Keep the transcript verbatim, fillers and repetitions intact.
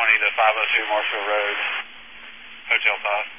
twenty to five oh two Marshall Road, Hotel five.